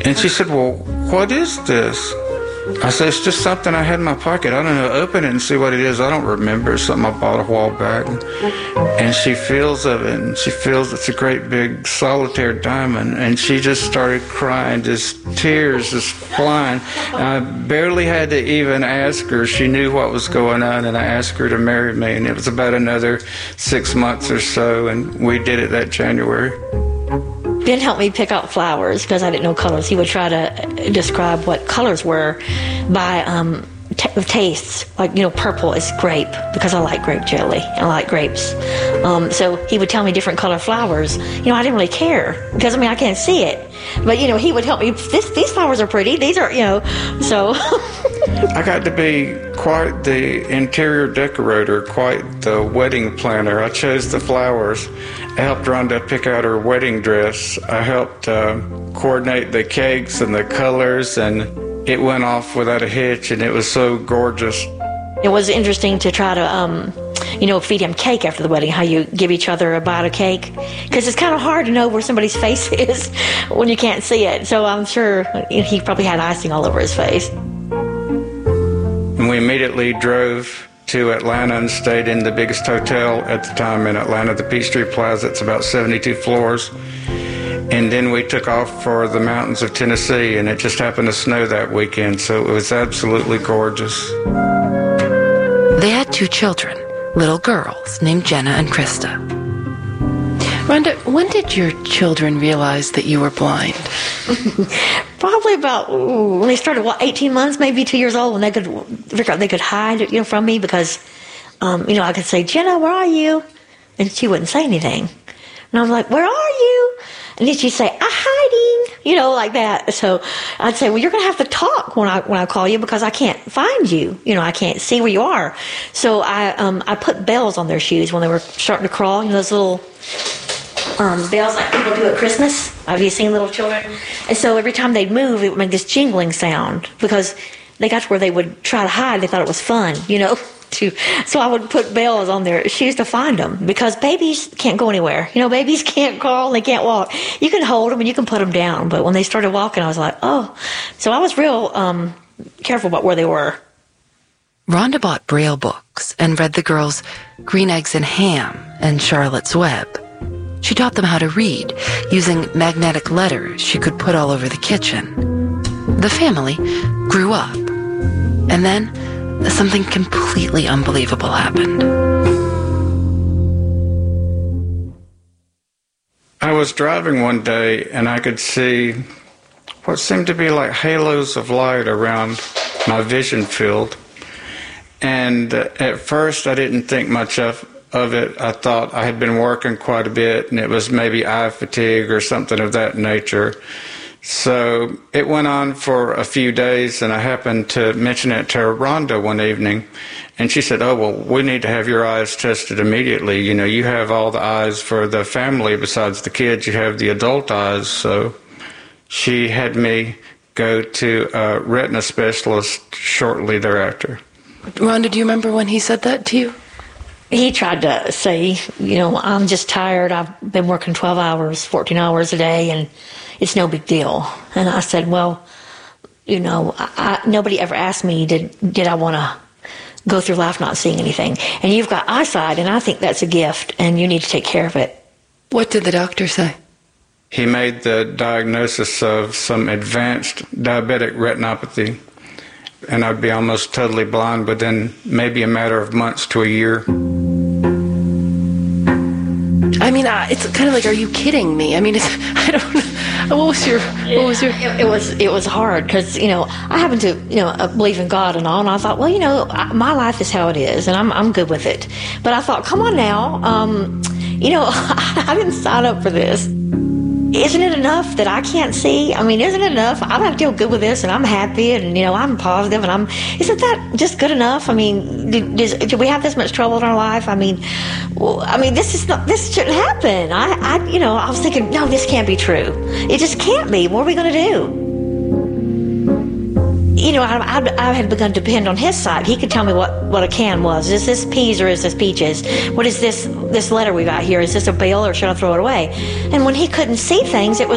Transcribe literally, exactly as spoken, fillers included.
And she said, well, what is this? I said, it's just something I had in my pocket. I don't know. Open it and see what it is. I don't remember. It's something I bought a while back. And she feels of it, and she feels it's a great big solitaire diamond. And she just started crying, just tears just flying. I barely had to even ask her. She knew what was going on, and I asked her to marry me. And it was about another six months or so, and we did it that January. Ben helped me pick out flowers because I didn't know colors. He would try to describe what colors were by um, t- tastes. Like, you know, purple is grape because I like grape jelly. I like grapes. Um, so he would tell me different color flowers. You know, I didn't really care because, I mean, I can't see it. But, you know, he would help me. This, these flowers are pretty. These are, you know, so... I got to be quite the interior decorator, quite the wedding planner. I chose the flowers. I helped Rhonda pick out her wedding dress. I helped uh, coordinate the cakes and the colors, and it went off without a hitch, and it was so gorgeous. It was interesting to try to, um, you know, feed him cake after the wedding, how you give each other a bite of cake. Because it's kind of hard to know where somebody's face is when you can't see it. So I'm sure he probably had icing all over his face. And we immediately drove to Atlanta and stayed in the biggest hotel at the time in Atlanta, the Peachtree Plaza. It's about seventy-two floors. And then we took off for the mountains of Tennessee, and it just happened to snow that weekend, so it was absolutely gorgeous. They had two children, little girls named Jenna and Krista. Rhonda, when did your children realize that you were blind? Probably about ooh, when they started, what, eighteen months, maybe two years old, when they could figure out they could hide, you know, from me because, um, you know, I could say, Jenna, where are you? And she wouldn't say anything. And I was like, where are you? And then she'd say, I'm hiding, you know, like that. So I'd say, well, you're going to have to talk when I when I call you because I can't find you. You know, I can't see where you are. So I um, I put bells on their shoes when they were starting to crawl, you know, those little um, bells like people do at Christmas. Have you seen little children? And so every time they'd move, it would make this jingling sound because they got to where they would try to hide. They thought it was fun, you know. To, so I would put bells on their shoes to find them because babies can't go anywhere. You know, babies can't crawl, they can't walk. You can hold them and you can put them down, but when they started walking, I was like, oh. So I was real um, careful about where they were. Rhonda bought Braille books and read the girls Green Eggs and Ham and Charlotte's Web. She taught them how to read using magnetic letters she could put all over the kitchen. The family grew up, and then something completely unbelievable happened. I was driving one day and I could see what seemed to be like halos of light around my vision field. And uh, at first I didn't think much of, of it. I thought I had been working quite a bit and it was maybe eye fatigue or something of that nature. So it went on for a few days, and I happened to mention it to Rhonda one evening, and she said, oh, well, we need to have your eyes tested immediately. You know, you have all the eyes for the family besides the kids. You have the adult eyes. So she had me go to a retina specialist shortly thereafter. Rhonda, do you remember when he said that to you? He tried to say, you know, I'm just tired. I've been working twelve hours, fourteen hours a day, and it's no big deal. And I said, well, you know, I, I, nobody ever asked me, did did I want to go through life not seeing anything? And you've got eyesight, and I think that's a gift, and you need to take care of it. What did the doctor say? He made the diagnosis of some advanced diabetic retinopathy, and I'd be almost totally blind within maybe a matter of months to a year. I mean, uh, it's kind of like, are you kidding me? I mean, it's, I don't know. What was your, what was your... It, it was, it was hard because, you know, I happen to, you know, believe in God and all, and I thought, well, you know, I, my life is how it is, and I'm, I'm good with it. But I thought, come on now, um, you know, I didn't sign up for this. Isn't it enough that I can't see? I mean, isn't it enough? I feel good with this, and I'm happy, and, you know, I'm positive, and I'm... Isn't that just good enough? I mean, do, does, do we have this much trouble in our life? I mean, well, I mean, this is not... This shouldn't happen. I, I, you know, I was thinking, no, this can't be true. It just can't be. What are we going to do? You know, I, I, I had begun to depend on his side. He could tell me what, what a can was. Is this peas or is this peaches? What is this this letter we got here? Is this a bill or should I throw it away? And when he couldn't see things, it was